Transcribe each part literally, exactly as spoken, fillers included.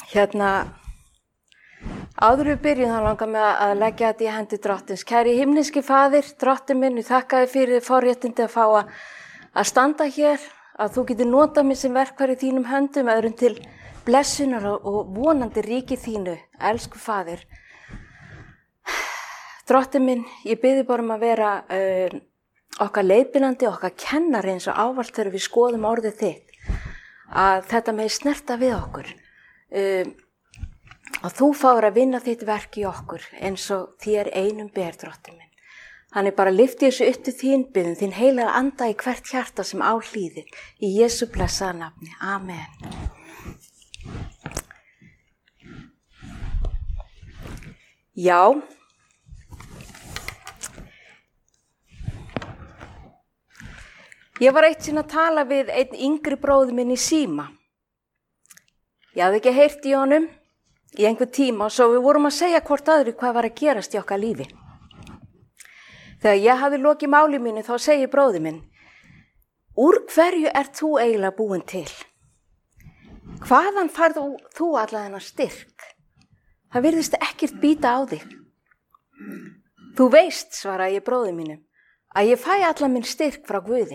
Hérna, áður við byrjum þá langar mig að leggja þetta í hendi drottins. Kæri himneski faðir, drottin minn, ég þakka þér fyrir forréttindi að fá að, að standa hér, að þú getur notað mig sem verkfæri í þínum höndum, öðrum til blessunar og, og vonandi ríki þínu, elsku faðir. Drottin minn, ég biði bara um að vera uh, okkar leiðbeinandi, okkar kennari eins og ávallt þegar við skoðum orðið þitt, að þetta megi snerta við okkur. Uh, og þú fáir að vinna þitt verk í okkur eins og þér einum ber, drottin minn. Þannig bara lyfti þessu upp til þín, biðum þín heilaga anda í hvert hjarta sem á hlýðir. Í Jesú blessaða nafni. Amen. Já. Ég var eitt sinn að tala við einn yngri bróður minn í síma. Ég hafði ekki heyrt í honum í einhver tíma og svo við vorum að segja hvort öðru hvað var að gerast í okkar lífi. Þegar ég hafði lokið máli mínu þá segir bróðir minn, úr hverju ert þú eiginlega búin til? Hvaðan færðu þú alla þennan styrk? Það virðist ekkert bíta á þig. Þú veist, svaraði ég bróðir mínum, að ég fæ alla minn styrk frá Guði.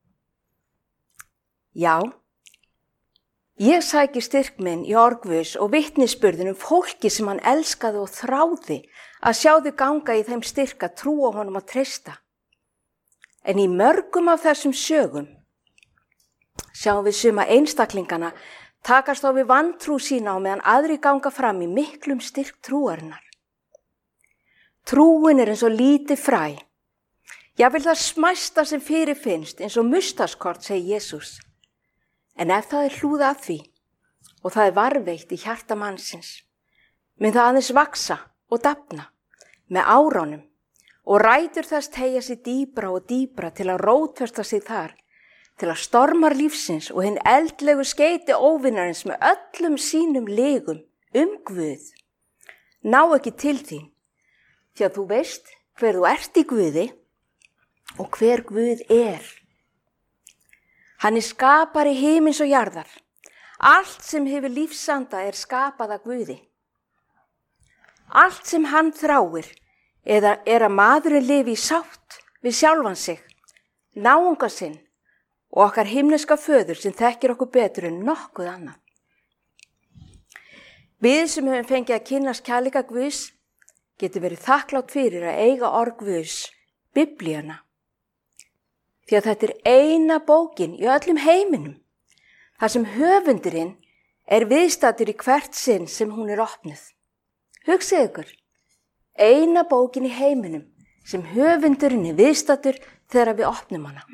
Já, ég sæki styrk minn í orð Guðs og vitnisburðinum fólki sem hann elskaði og þráði að sjá þau ganga í þeim styrk að trúa honum að treysta. En í mörgum af þessum sögum sjáum við suma einstaklingana takast á við vantrú sína á meðan aðri ganga fram í miklum styrk trúarinnar. Trúin er eins og lítið fræ. Ég vil það smæsta sem fyrirfinnst eins og mustaskort, segir Jesús. En ef það er hlúða að því og það er varveitt í hjarta mannsins, mun það aðeins vaksa og dafna með áránum og rætur þess teygja sig dýpra og dýpra til að rótfesta sig þar, til að stormar lífsins og hinn eldlegu skeyti óvinarins með öllum sínum legum um Guð ná ekki til þín, því að þú veist hver þú ert í Guði og hver Guð er. Hann er skapari himins og jarðar. Allt sem hefur lífsanda er skapað af Guði. Allt sem hann þráir eða er að maðurinn lifi í sátt við sjálfan sig, náunga sinn og okkar himneska föður sem þekkir okkur betur en nokkuð annað. Við sem höfum fengið að kynnast kærleika Guðs getum verið þakklátt fyrir að eiga orð Guðs, Biblíuna. Því að þetta er eina bókin í öllum heiminum, þar sem höfundurinn er viðstaddur í hvert sinn sem hún er opnuð. Hugsið ykkur, eina bókin í heiminum sem höfundurinn er viðstaddur þegar við opnum hana.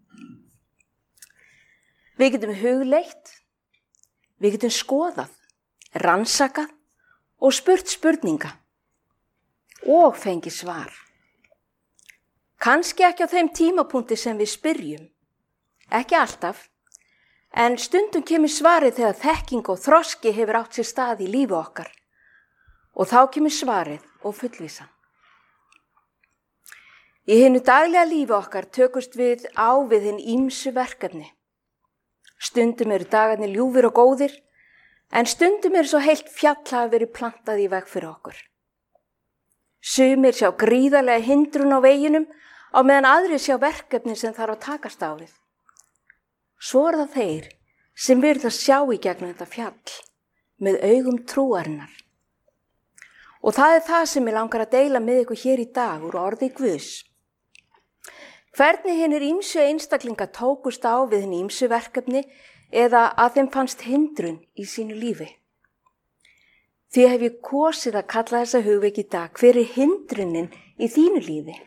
Við getum hugleitt, við getum skoðað, rannsakað og spurt spurninga og fengið svar. Kannski ekki á þeim tímapunkti sem við spyrjum, ekki alltaf, en stundum kemur svarið þegar þekking og þroski hefur átt sér stað í lífi okkar og þá kemur svarið og fullvísan. Í hinu daglega lífi okkar tökust við á við hinn ýmsu verkefni. Stundum eru dagarnir ljúfir og góðir, en stundum eru svo heilt fjall hafa verið plantað í veg fyrir okkur. Sumir sjá gríðarlega hindrun á veginum á meðan aðrir sjá verkefni sem þarf að takast á við. Svo er það þeir sem virðast sjá í gegnum þetta fjall með augum trúarinnar. Og það er það sem ég langar að deila með ykkur hér í dag úr orði Guðs. Hvernig hinnir ýmsu einstaklinga tókust á við hinn ýmsu verkefni eða að þeim fannst hindrun í sínu lífi. Því hef ég kosið að kalla þessa hugveik í dag, hver er hindrunin í þínu lífi?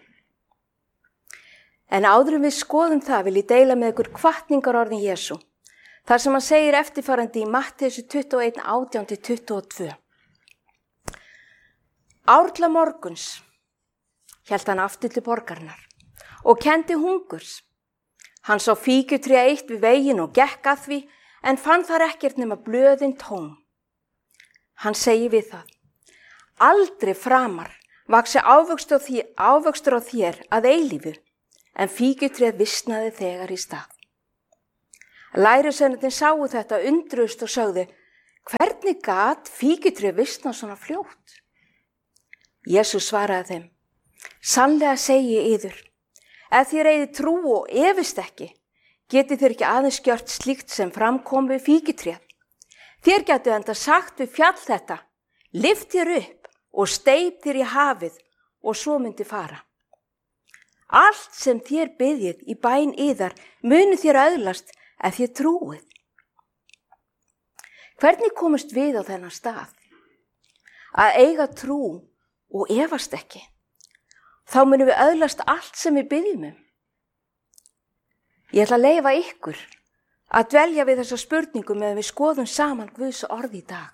En áður en við skoðum það vil ég deila með ykkur hvatningarorðin Jesú, þar sem hann segir eftirfarandi í Mattheus tuttugu og eitt, átján til tuttugu og tvö. Árla morguns hélt hann aftur til borgarinnar og kenndi hungurs. Hann sá fíkjutré eitt við veginn og gekk að því, en fann þar ekkert nema blöðin tóm. Hann segir við það, aldrei framar vaxi ávöxtur á þér, ávöxtur á þér að eilífu, en fíkjutréð visnaði þegar í stað. Lærisveinarnir sáu þetta, undruðust og sögðu, Hvernig gat fíkjutré visnað svona fljótt? Jesús svaraði þeim, sannlega segi ég yður, ef þér eigið trú og efist ekki, getið þér ekki aðeins gjört slíkt sem framkom við fíkjutréð. Þér getur enda sagt við fjall þetta, lyft þér upp og steyp þér í hafið og svo myndi fara. Allt sem þér biðjið í bæn yðar munu þér öðlast ef þér trúið. Hvernig komust við á þennan stað? Að eiga trú og efast ekki. Þá munum við öðlast allt sem við biðjum um. Ég ætla að leyfa ykkur að dvelja við þessa spurningu meðan við skoðum saman Guðs orð í dag.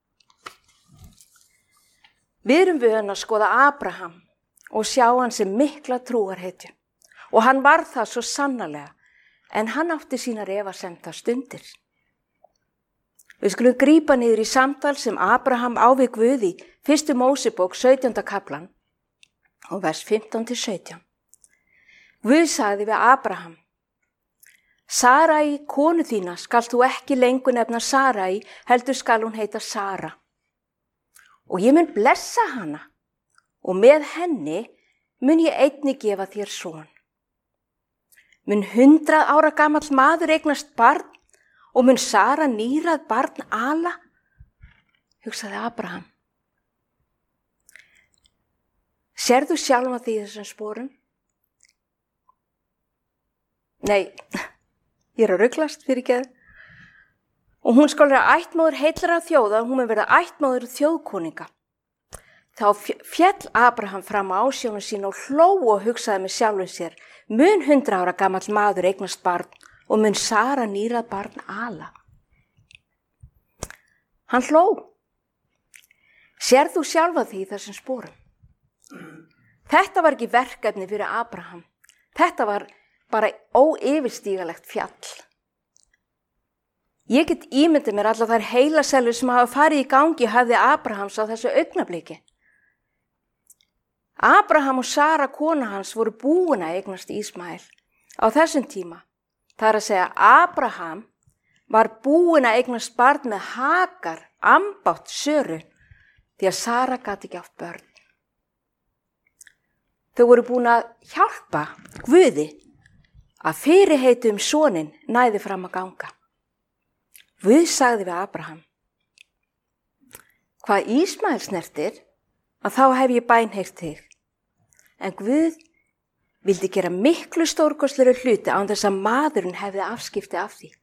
Við erum vön að skoða Abraham og sjá hann sem mikla trúarhetju. Og hann var það svo sannarlega, en hann átti sínar efasemda stundir. Við skulum grípa niður í samtal sem Abraham á við Guð í fyrstu Mósebók sautjánda kaplan og vers fimmtán til sautján. Guð sagði við Abraham, Sarai, konu þína, skal þú ekki lengur nefna Sarai, heldur skal hún heita Sara. Og ég mun blessa hana og með henni mun ég einnig gefa þér son. Mun hundrað ára gamall maður eignast barn og mun Sara nýrað barn ala, hugsaði Abraham. Sérðu sjálfa því þessum sporum? Nei, ég er að ruglast fyrir ekki. Og hún skal vera ættmóðir heillara þjóða og hún mun verða ættmóðir þjóðkoninga. Þá féll Abraham fram á ásjónu sín og hló og hugsaði með sjálfum sér, mun hundra ára gamall maður eignast barn og mun Sara nýrað barn ala. Hann hló. Sérð þú sjálfa því þessum sporum? Þetta var ekki verkefni fyrir Abraham. Þetta var bara óyfirstígalegt fjall. Ég get ímyndið mér allar þær heilaselur sem hafa farið í gangi hafði Abrahams á þessu augnabliki. Abraham og Sara kona hans voru búin að eignast Ísmael á þessum tíma. Það er að segja Abraham var búin að eignast barn með Hagar, ambátt Söru, því að Sara gat ekki átt börn. Þau voru búin að hjálpa Guði að fyrirheiti um soninn næði fram að ganga. Guð sagði við Abraham, hvað Ísmael snertir, að þá hef ég bænheyrt þig. En Guð vildi gera miklu stórkostlegri hluti án þess að maðurinn hefði afskipti af því.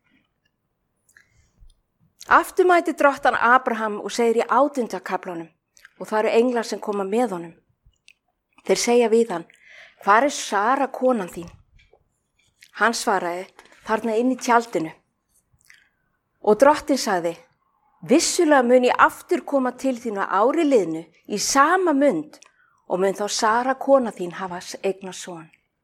Aftur mæti drottan Abraham og segir í átjánda kaflanum, og það eru englar sem koma með honum. Þeir segja við hann, hvar er Sara konan þín? Hann svaraði, þarna inn í tjaldinu. Og drottin sagði, vissulega mun ég aftur koma til þín á ári liðnu í sama mund og mun þá Sara kona þín hafa eignast son.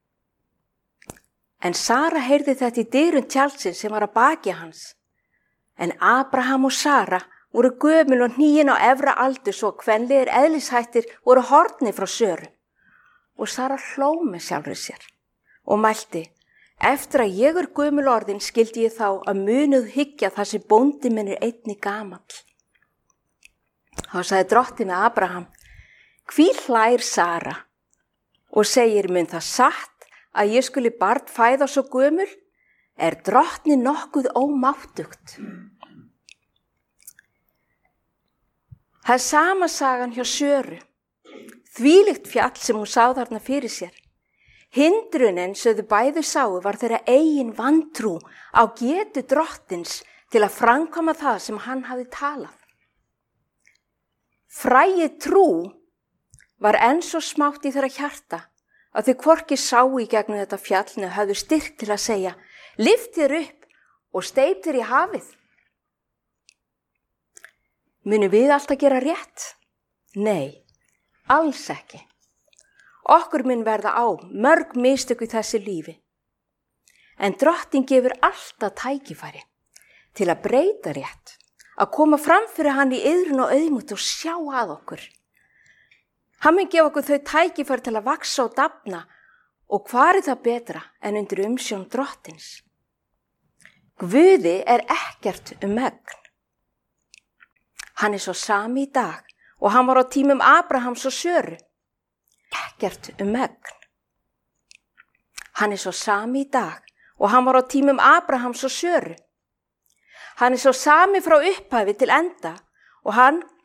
En Sara heyrði þetta í dyrum tjaldsins sem var að baki hans. En Abraham og Sara voru gömul og hníin á efra aldur svo kvenlegir eðlishættir voru horfnir frá Söru. Og Sara hló með sjálfri sér og mælti, eftir að ég er gömul orðin skildi ég þá að munuð hyggja þar sem bóndi minn er einnig gamall. Þá sagði drottin við Abraham, hví hlær Sara? Og segir, mun það satt að ég skuli barn fæða svo gömul? Er drottni nokkuð ómáttugt? Það er sama sagan hjá Söru. Þvílíkt fjall sem hún sá þarna fyrir sér. Hindrunin sem þau bæði sáu var þeirra eigin vantrú á getu drottins til að framkvæma það sem hann hafði talað. Fræið trú var enn svo smátt í þeirra hjarta að þau hvorki sáu í gegnum þetta fjallinu höfðu styrk til að segja, lyft þér upp og steyp þér í hafið. Munum við alltaf gera rétt? Nei, alls ekki. Okkur mun verða á mörg mistök í þessu lífi. En drottin gefur alltaf tækifæri til að breyta rétt, að koma fram fyrir hann í iðrun og auðmút og sjá að okkur. Hann mun gefa okkur þau tækifæri til að vaksa og dafna og hvar er það betra en undir umsjón drottins. Guði er ekkert um megn. Hann er svo sami í dag og hann var á tímum Abrahams og Söru. Ekkert um megn. Hann er svo sami í dag og hann var á tímum Abrahams og Söru. Hann er svo sami frá upphafi til enda og hann